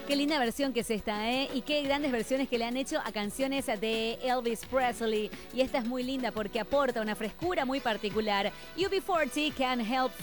Qué linda versión que es esta, ¿eh? Y qué grandes versiones que le han hecho a canciones de Elvis Presley. Y esta es muy linda porque aporta una frescura muy particular. UB40, Can't Help